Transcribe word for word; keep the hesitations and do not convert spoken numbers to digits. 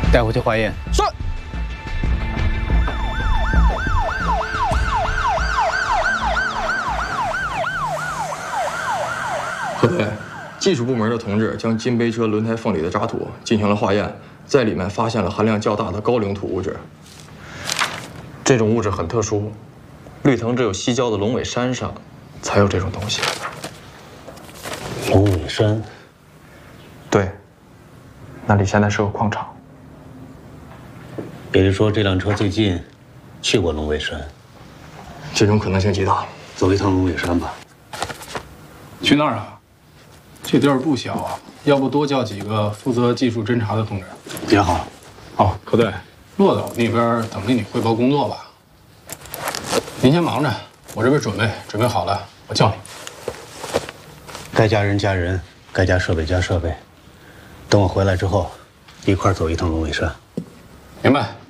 带回去化验。 是。 何队，技术部门的同志将金杯车轮胎缝里的渣土进行了化验，在里面发现了含量较大的高岭土物质。这种物质很特殊，绿藤只有西郊的龙尾山上才有这种东西。 龙尾山？ 对，那里现在是个矿场。 也就是说，这辆车最近去过龙尾山， 这种可能性极大。 走一趟龙尾山吧。 去那儿啊？这地儿不小啊，要不多叫几个负责技术侦查的同志。 也好。 好，科队，骆导那边等着你汇报工作吧。您先忙着，我这边准备准备好了，我叫你。 该加人加人，该加设备加设备。等我回来之后，一块儿走一趟龙尾山。 明白。